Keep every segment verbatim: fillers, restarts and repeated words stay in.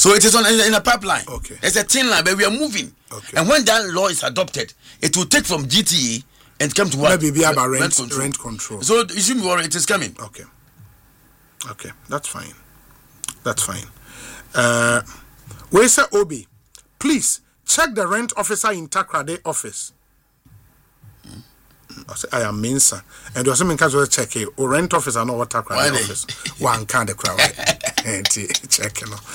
So it is on in a pipeline. Okay. There's a thin line, but we are moving. Okay. And when that law is adopted, it will take from G T A and come to what? Maybe be about rent, rent control. Rent control. So you shouldn't worry, it is coming. Okay. Okay, that's fine. That's fine. Uh, where's the Obi? Please check the rent officer in Takrade office. Mm. I say I am Mensa, and there was something casual check it. Or rent officer no what Takrade office. One kind of crowd. And check you know.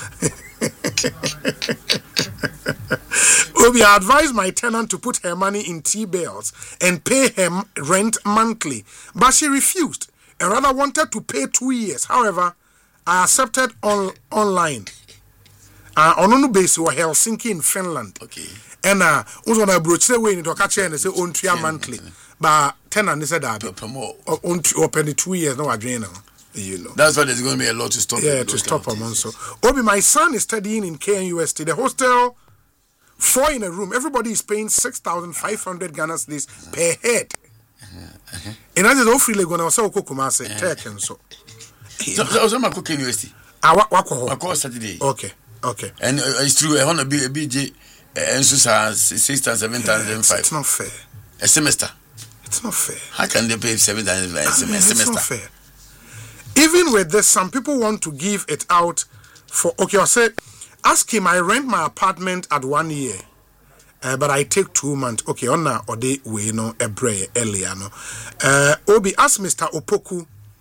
Obi, I advise my tenant to put her money in T-bills and pay her rent monthly, but she refused and rather wanted to pay two years. However, I accepted on online. Uh, on no basis was Helsinki in Finland. Okay. And uh, also when I broached the way in the catch and say on three monthly, but tenant said that promote on open two years. No, I drain now. You know. That's why there's going to be a lot to stop. Yeah, to stop them also. Obi, my son is studying in K N U S T. The hostel, four in a room. Everybody is paying six thousand five hundred Ghana cedis per head. Uh-huh. And that is all freely going to say, Kumase, Tech and so. So, so, so, I'm cooking U S T. Ah, what, what, what? I call Saturday. Okay, okay. And uh, it's true, I want to be a B J, and so six thousand, seven thousand five. It's not fair. A semester. It's not fair. How can they pay seven thousand five a semester? It's not fair. Even with this, some people want to give it out for, okay, I said, ask him, I rent my apartment at one year, uh, but I take two months. Okay, on now, or they, we know, a break earlier, no. Uh, Obi, ask Mister Opoku,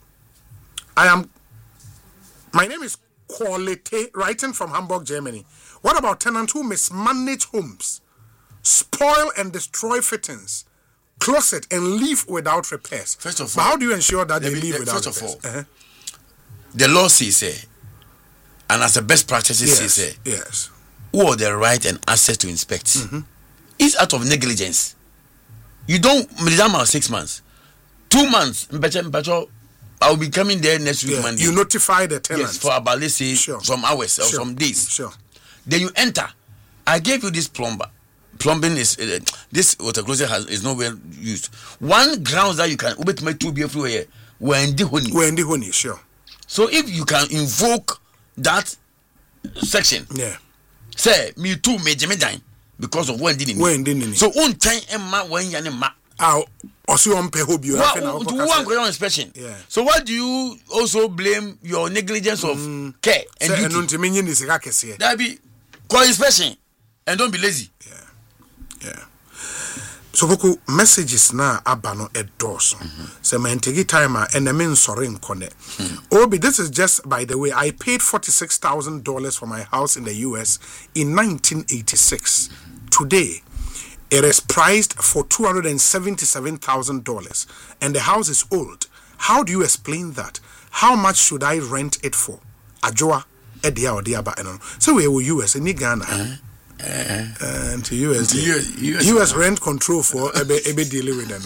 I am, my name is Quality, writing from Hamburg, Germany. What about tenants who mismanage homes, spoil and destroy fittings, closet, and leave without repairs? First of all, but how do you ensure that they be, leave the, without first repairs? First of all, uh-huh. the law says, eh, and as a best practices yes, says, eh, yes, who are the right and access to inspect? Mm-hmm. It's out of negligence. You don't, Madam, six months, two months, I'll be coming there next week, yeah, Monday. You notify the tenant. Yes, for about, let's say, sure. some hours or sure. some days. Sure. Then you enter. I gave you this plumber. Plumbing is, uh, this water closet has, is not well used. One grounds that you can, ubet my two be everywhere, when the honey. When the honey, sure. So if you can invoke that section, yeah. say, me too, me jeme dine, because of when didn't When didn't So one time, Emma, when you're ma. Ah, also on pay hope you have one ground inspection. Yeah. So what do you also blame your negligence of mm. care and say, duty? And that be call inspection and don't be lazy. Yeah, yeah. So Boku messages na abano edoso. Say my integi timer and I mean sorry in kone. Obi, this is just by the way. I paid forty six thousand dollars for my house in the U S in nineteen eighty six. Today, it is priced for two hundred and seventy seven thousand dollars, and the house is old. How do you explain that? How much should I rent it for? Ajoa edia or dia ba eno. So we will U S in Ghana. Uh, and to U S, U S, U S, U S rent control for ebe ebe dealing with them.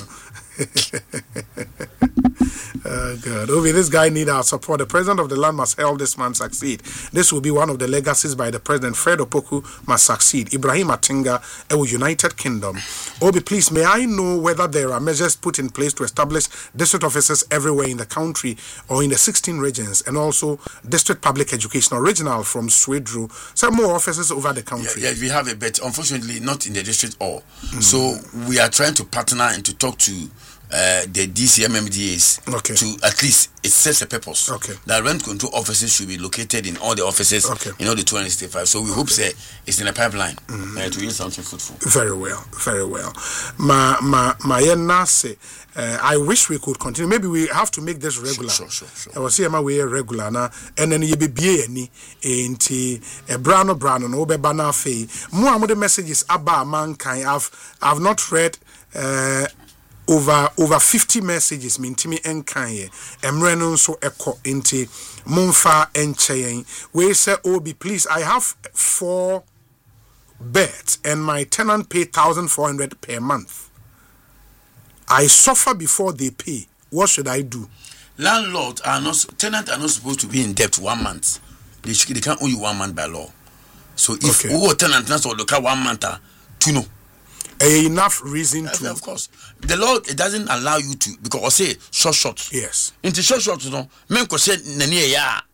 Oh God, Ovi, this guy need our support. The president of the land must help this man succeed. This will be one of the legacies by the president. Fred Opoku must succeed. Ibrahim Atinga, Ewo United Kingdom. Obi, please, may I know whether there are measures put in place to establish district offices everywhere in the country or in the sixteen regions, and also district public education original from Swedru, some more offices over the country? Yeah, yeah, we have a bet. Unfortunately, not in the district all. Mm. So we are trying to partner and to talk to Uh, the D C M M D As okay. to at least it sets a purpose okay. that rent control offices should be located in all the offices okay. in all the two hundred sixty-five. So we okay. hope say it's in a pipeline mm-hmm. uh, to use something fruitful. Very well, very well. Ma ma ma yenase. Uh, I wish we could continue. Maybe we have to make this regular. Sure, sure, sure. I was here my way regular now, and then you be be any into a brano brano no be bana fe. More of the messages about mankind. I've I've not read. Uh, Over over fifty messages mintimi enkan emre no so eko inti mumfa enchen we say Obi, please, I have four beds and my tenant pay one thousand four hundred per month. I suffer before they pay. What should I do? Landlords are not, tenants are not supposed to be in debt one month. They should, they can't owe you one month by law. So if okay. owe tenant not so look at one month to know. Enough reason uh, to, of course, the law it doesn't allow you to, because I say short short. Yes. Into short short, you know, men could say nani ya,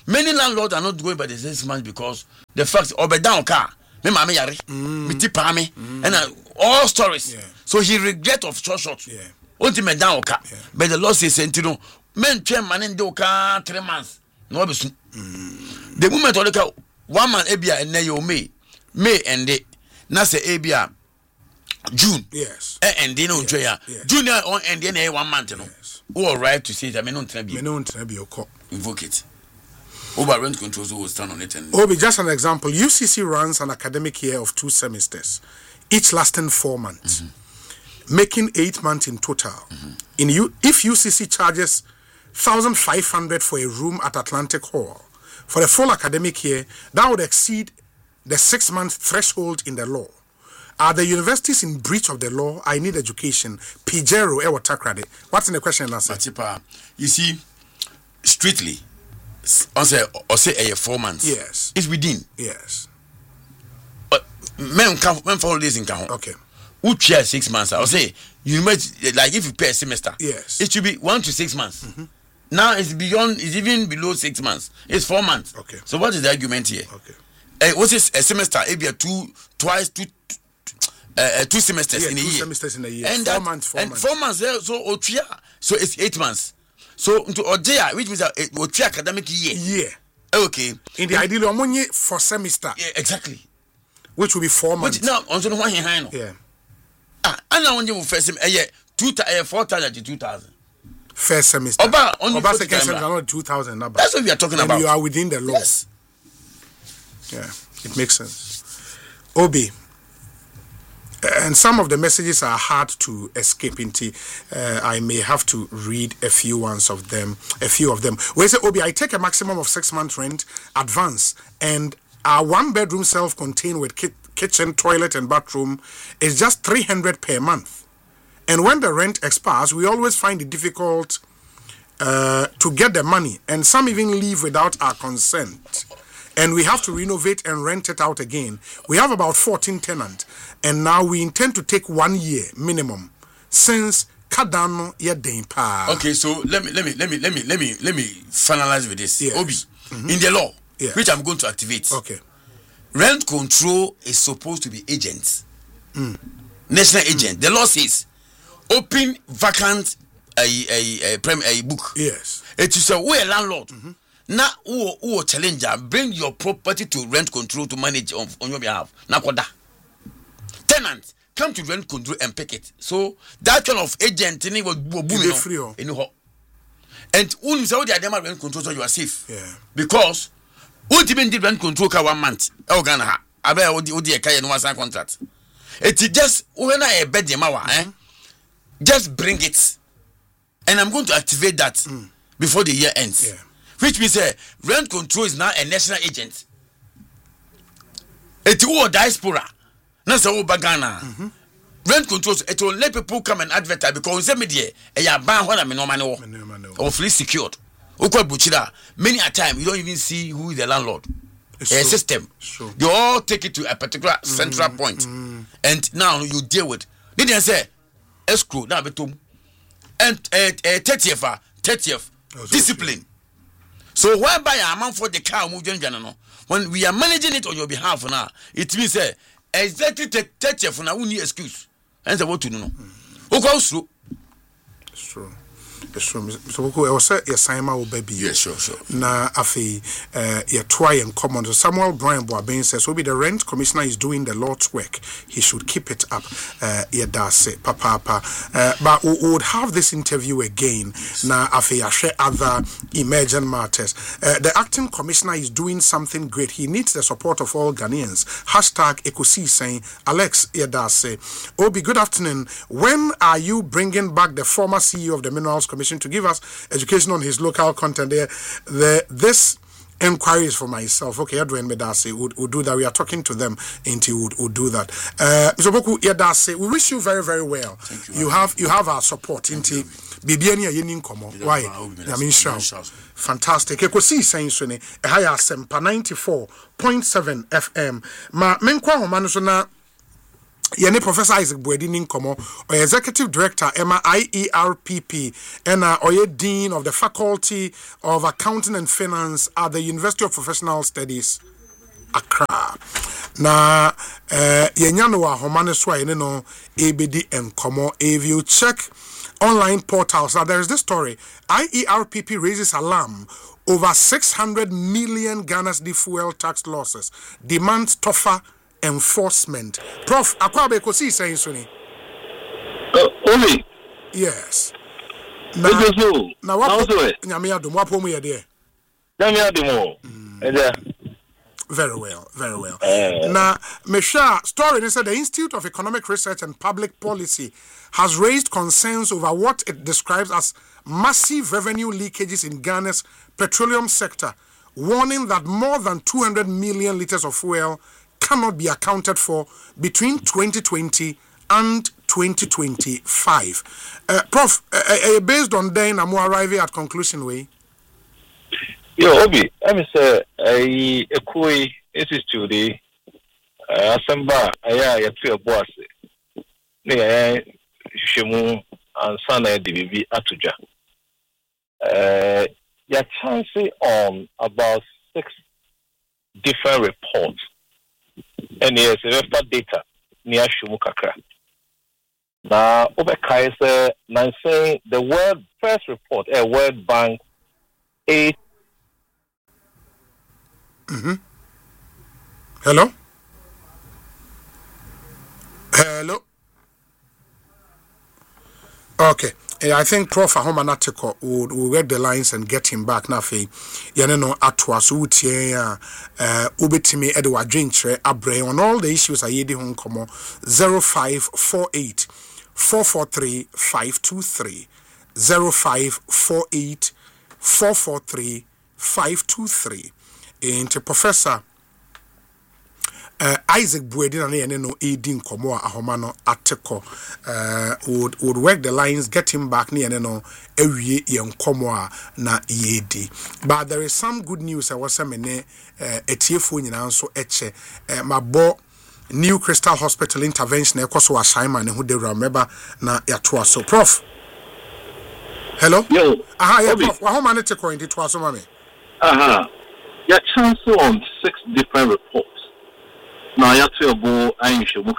Many landlords are not going by the six months because the fact obe down car me mama yare me tipa me and uh, all stories. Yeah. So he regret of short short. Yeah. Onti me down car. Yeah. But the law says entino men twen man in do car three months. No be soon. Mm. The moment odeka one man ebia ene yo May May ende na say ebia June. Yes. Eh ende no ntwe ya. June on ende na one month no. Yes. Who are right to say that me no ntena bi. Me no ntena bi okọ. Invoke it. Over rent controls will stand on it. And Obi, just an example. U C C runs an academic year of two semesters, each lasting four months, mm-hmm. making eight months in total. Mm-hmm. In U, if U C C charges one thousand five hundred for a room at Atlantic Hall for the full academic year, that would exceed the six-month threshold in the law. Are the universities in breach of the law? I need education. Pijero ewa takrade. What's in the question and answer? Matipa, you see, strictly. On say or say a four months. Yes. It's within. Yes. But men can men follow this in Kahon. Okay. Who share six months? I'll say you might like if you pay a semester. Yes. It should be one to six months. Mm-hmm. Now it's beyond. It's even below six months. It's four months. Okay. So what is the argument here? Okay. Uh, what is a semester? It be a two twice two. Uh, uh, two semesters yeah, in a two year. Two semesters in a year. And four that, months. Four and months. Four months. Yeah, so Otria. So it's eight months. So into Odia, which means that Otria academic year. Yeah. Okay. In the ideal money for semester. Yeah, exactly. Which will be four months. Which now on the one hand. Yeah. Ah, and now when you first sem, eh, two uh, four thousand two thousand. First semester. Oba on Oba second semester, not two thousand. That's what we are talking and about. You are within the law. Yes. Yeah, it makes sense. Obi. And some of the messages are hard to escape into. Uh, I may have to read a few ones of them. A few of them. We say, Obi, I take a maximum of six months rent advance, and our one bedroom self-contained with ki- kitchen, toilet, and bathroom is just three hundred per month. And when the rent expires, we always find it difficult uh, to get the money, and some even leave without our consent. And we have to renovate and rent it out again. We have about fourteen tenants, and now we intend to take one year minimum since Kadano Yadin Pa. Okay, so let me let me let me let me let me let me finalize with this. Yes. Obi, Mm-hmm. in the law, yes. which I'm going to activate. Okay. Rent control is supposed to be agents. Mm. National agent. Mm. The law says open vacant a a a, a, a book. Yes. It is a way landlord. Mm-hmm. Now, who who challenger bring your property to rent control to manage on, on your behalf. Now, tenant come to rent control and pick it. So that kind of agent any will boom free. And when you say they are rent control, so you are safe. Yeah. Because what even did rent control ka one month? Oh Ghana, I bet odi odi e kaya no one sign contract. It is just when I bed the mawa, eh? Just bring it, and I'm going to activate that mm. before the year ends. Yeah. Which means uh, rent control is now a national agent. It will diaspora. That's all Bagana. Mm-hmm. Rent control, it will let people come and advertise because some media, a ban when I'm no money or fully secured. Many a time you don't even see who is the landlord. It's a system. Sure. You all take it to a particular mm-hmm. central point. Mm-hmm. And now you deal with. They didn't say escrow, now betum. And thirtieth, thirtieth, discipline. Okay. So whereby a man for the car move when we are managing it on your behalf now, it means uh, exactly thirty for now we need excuse. And what to know. Okay, true. It's true. It's true. So I was say your sign my baby. Yes, sure, sure. Na afi uh your try and common. So Samuel Brian Boabin says so be the rent commissioner is doing the Lord's work. He should keep it up. Uh yeah that's it. Papa papa. Uh, but we would have this interview again. Na afi I share other emergent matters. Uh, the acting commissioner is doing something great. He needs the support of all Ghanaians. Hashtag Ekosi saying Alex yeah that's it. Obi, good afternoon. When are you bringing back the former C E O of the Minerals Commission to give us education on his local content there? The this inquiry is for myself. Okay, Edwin Medase would, would do that. We are talking to them into would, would do that. Uh Mister Boku Yedase, we wish you very, very well. Thank you. You have you have our support into Bibiani Yenin Komo. Why? I mean sure. Fantastic. Ekosi saying so ne ehaya sempa ninety-four point seven F M. Ma menkwa ho manu so na Yene Professor Isaac Boedini Nkomo, or Executive Director Emma I E R P P, and uh, Oye Dean of the Faculty of Accounting and Finance at the University of Professional Studies, Accra. Na uh, yenyano wa homane swa yene no A B D Nkomo. If you check online portals, now there is this story. I E R P P raises alarm over six hundred million Ghana's fuel tax losses, demands tougher enforcement. Prof Akwabe Kosi saying Suni. Uh, only. Yes. Now, now what? Nyamia do what pomu yede? Nyamia do mo. Very well, very well. Uh, now, Mesha, story is that the Institute of Economic Research and Public Policy has raised concerns over what it describes as massive revenue leakages in Ghana's petroleum sector, warning that more than two hundred million liters of fuel cannot be accounted for between twenty twenty and twenty twenty-five. Uh, Prof, uh, uh, based on then, I'm arriving at conclusion way. Yo, Obi, I'm say a a koi institute the assembly. Aya ya tu boss. Ne ya shemu ansana D B B atuja. Uh, ya chance on about six different reports. And yes, refer data near Shumu Kakra. Now, over Kaiser, now saying the World first report, a World Bank eight. Mm-hmm. Hello? Hello? Okay. I think Prof Ahomanatiko would will read the lines and get him back. Nafi, Yaneno Atwa, Sutia, uh, Ubitimi Edward Drintre, Abre, on all the issues I yedi hon komo zero five four eight four four three five two three zero five four eight four four three five two three. Into Professor uh, Isaac Boedina and no Edin Komoa Ahomano Ateko uh, would would work the lines, get him back near no every young Komoa na Yedi. But there is some good news. I was saying a tearful in answer eche my bo New Crystal Hospital intervention ekoso assignment who they remember na yatwa so Prof. Hello? Yo. Aha, yeah, Prof. Ahomano Ateko into twaso mame. Aha. Your chance on six different reports. Now, you have to go and you should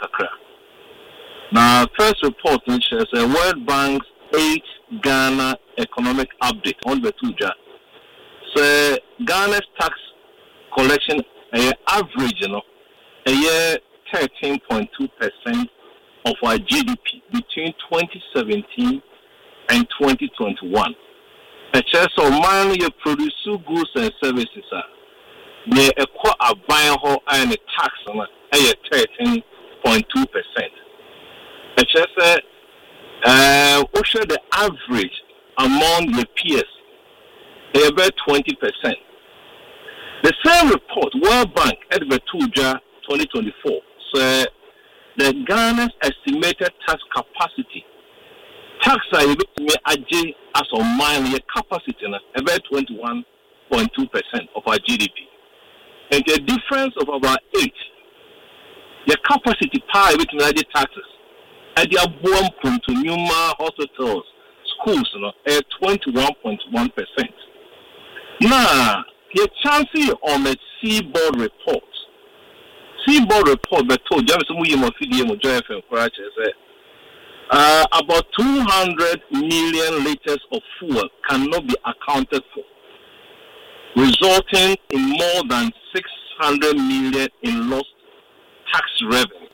Now, first report which is a World Bank's eight Ghana economic update on the two jar. So, Ghana's tax collection a average, you know, a year thirteen point two percent of our G D P between twenty seventeen and twenty twenty-one. A chance of money you produce goods and services are. Near a quite a buy and a tax on a thirteen point two percent. I just said, uh, what should the average among the peers? About twenty percent. The same report, World Bank, Edward Tuja, twenty twenty-four, said the Ghana's estimated tax capacity. Tax are able to make as of mine capacity about twenty-one point two percent of our G D P. And the difference of about eight, the capacity power with major taxes, and the above point to Numa hospitals, schools, you know, at twenty-one point one percent. Now, the chances on the Seaboard report, Seaboard report, but told Jameson William of F D M or J F M said uh, about two hundred million liters of fuel cannot be accounted for, resulting in more than six hundred million in lost tax revenue.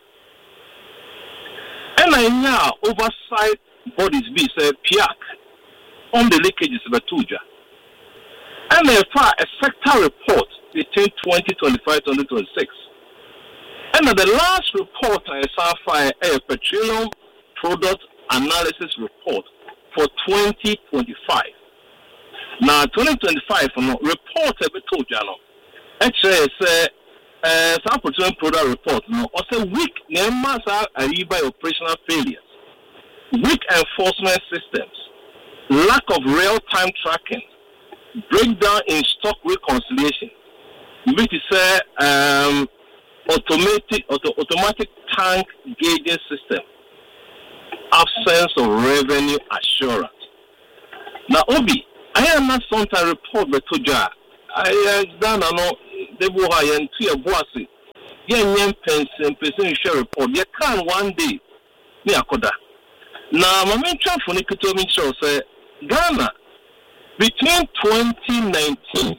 And I now oversight bodies be said P I A C on the leakages of Tuja. And in fact, a sector report between twenty twenty-five and twenty twenty-six. And the last report I saw for a petroleum product analysis report for twenty twenty-five. Now, twenty twenty-five, no, report a bit told you, no. Actually, it's a some petroleum product report, no. Also, weak, Neymar are by operational failures, weak enforcement systems, lack of real-time tracking, breakdown in stock reconciliation, which is uh, um, automatic auto, automatic tank gauging system, absence of revenue assurance. Now, Obi, I am not some time report the Toja. I have done no the boy and two bossy. Young young pension, pension share report. You can one day. Near Koda. Now, my main trap for Nikitomi show say Ghana between twenty nineteen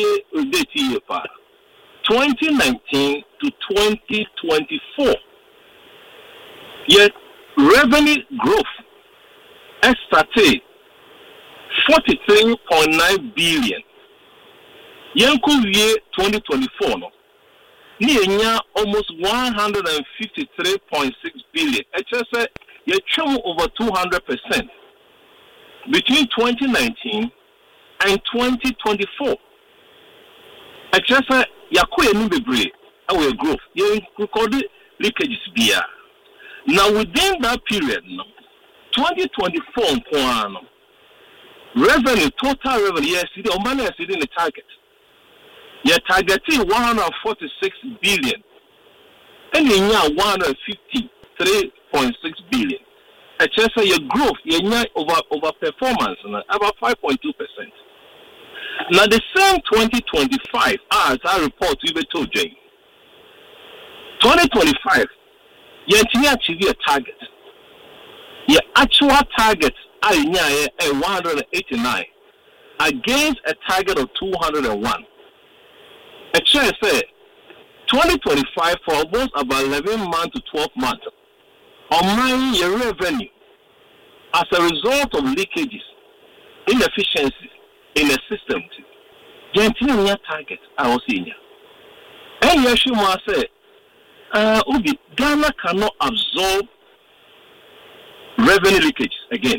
twenty nineteen to twenty twenty-four, yet revenue growth started forty-three point nine billion. Yanku year twenty twenty-four no. Nienya almost one hundred fifty-three point six billion. H S A you chum over two hundred percent between twenty nineteen and twenty twenty-four. H S A yakoye ni bebre our growth. You recorded leakages bia. Now within that period no twenty twenty-four no, revenue total revenue yes the omana is in the target. You're targeting one hundred forty-six billion and you have one hundred fifty-three point six billion. H S A your growth you have over over performance about five point two percent. Now the same twenty twenty-five as I report we told Jane. twenty twenty-five you achieve your target. Your actual target are one hundred eighty-nine against a target of two hundred one. A chair said twenty twenty-five for almost about eleven months to twelve months on your revenue as a result of leakages, inefficiencies in the system. Gently your target, I was in here. And Yeshua said, uh, Ubi, Ghana cannot absorb revenue leakages again.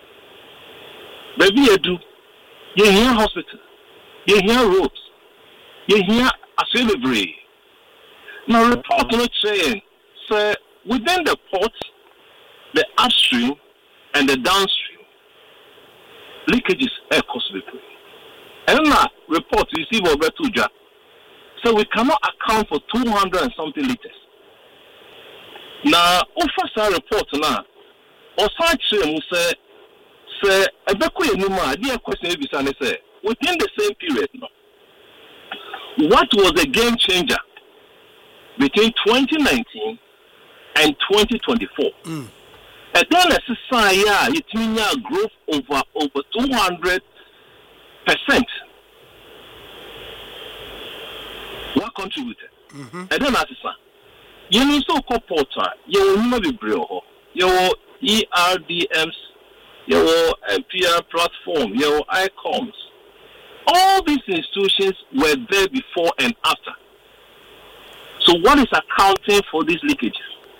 Baby, you do. You hear hospital. You hear roads. You hear a celebrity. Now, report not saying, sir, within the ports, the upstream and the downstream, leakages are costly. And now, report receive over Tuja. So we cannot account for two hundred and something liters. Now, officer report now, or such say, say, a bequay numa, dear question, say, within the same period, no. What was the game changer between twenty nineteen and twenty twenty-four? Mm. And then a society, it means a growth over over two hundred percent. What contributed? Mm-hmm. And then as a son, you know, so called portal, you will not be brio, you will E R D Ms, you will N P R platform, you will I COMS. All these institutions were there before and after. So what is accounting for these leakages?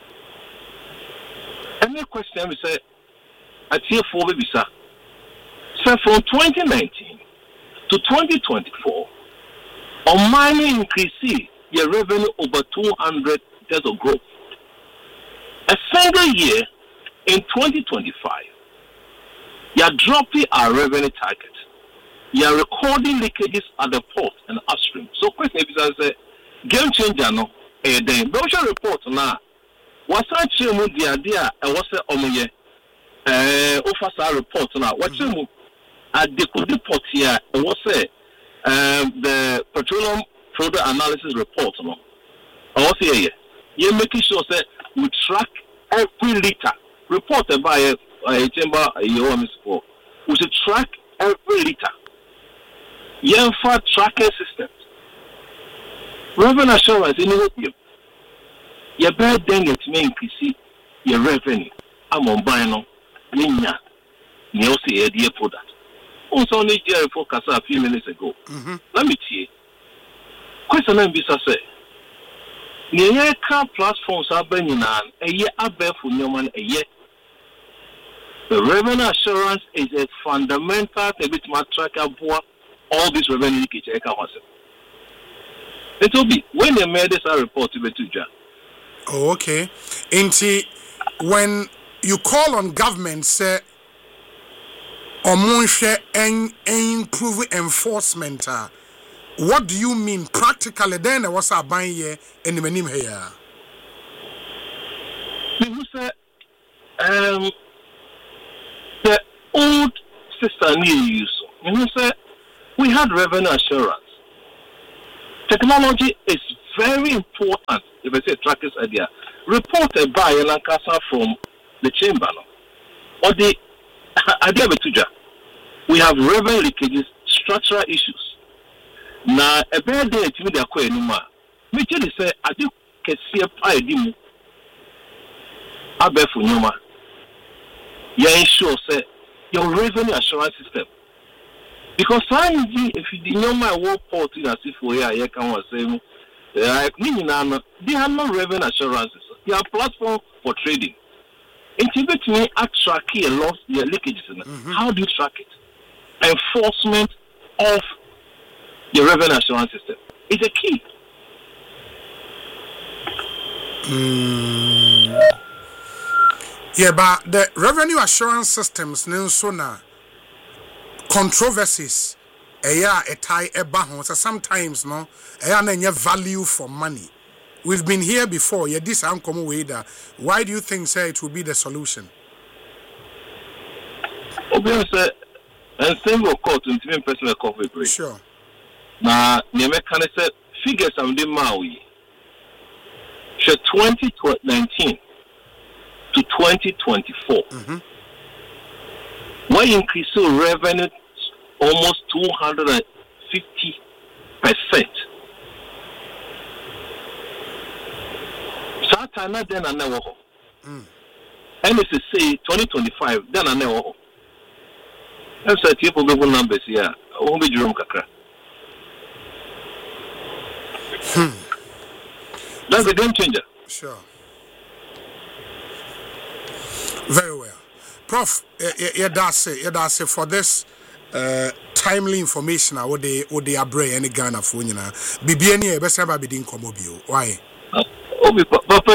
Any question we say, at year four, baby, sir. So from twenty nineteen to twenty twenty-four, on mining increase your revenue over two hundred percent of growth. A single year in twenty twenty-five, you are dropping our revenue target. You are recording leakages at the port and upstream. So, question is a game changer, no? A day. Brochure report now. What's actually the idea? And what's the omoye? Uh, officer report now. What's the at the report here? And what's the um the petroleum product analysis report? No. And what's here? You're making sure that we track every liter reported by a, a chamber a U M S four. We should track every liter. Yenfa tracking systems. Revenue assurance in Ethiopia. Your bad then it may increase your revenue. I'm on buying Ninya. Nielsi idea for that. Also need to focus a few minutes ago. Mm-hmm. Let me tell you. Question and bisa say. Niye car platforms are bringing on a year above for Newman a year. The revenue assurance is a fundamental debit tracker for all this revenue leakage. It will be when they made this report to Betuja. Oh, okay. Inti, when you call on government, say, or and improve enforcement, uh, what do you mean practically? Then there was a buying here in the menim here. People say, um, the old system you use. You know, say we had revenue assurance. Technology is very important. If I say trackers idea, reported by Lankasa from the chamber, or the idea betuja. We have revenue leakages, structural issues. Now, a bad day to me, they are quite anymore. Me tell you, say, I do can see a pie dimu. I bet for Noma. You ensure, say, your revenue assurance system. Because I if you didn't know my work port in as if we are here, can say, they have no revenue assurances. They are platform for trading. Integrate me at tracking a loss, their leakages. Mm-hmm. How do you track it? Enforcement of the revenue assurance system is a key. Mm. Yeah, but the revenue assurance systems, so now controversies, yeah, a tie a bahon. So sometimes, no, yeah, value for money. We've been here before. Yeah, this uncommon way that. Why do you think, say, it will be the solution? Obviously, and single court to even personal coffee break. Sure. Now, the mechanic said figures of the Maui. So twenty nineteen to twenty twenty-four. Mm-hmm. Why increase revenue almost two hundred fifty percent? Satana then I never. And it's say twenty twenty-five, then I never. That's a type of numbers here. I won't be Jerome Kakra. Hmm. That's a game changer. Sure. Very well. Prof, yeah, that's it. Yeah, that's it for this uh, timely information. I would they would they abre any Ghana for you know. Bibi any e best ever be din komo bio. Why? Oh, papa.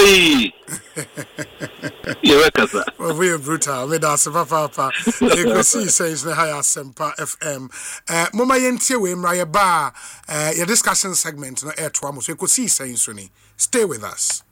You're welcome. Oh, we are brutal. Me that's papa papa. You can see says the higher Sempa F M. Uh, Mama yentie we mra ba uh, your discussion segment no air to amo. So you could see saying Sunny. Stay with us.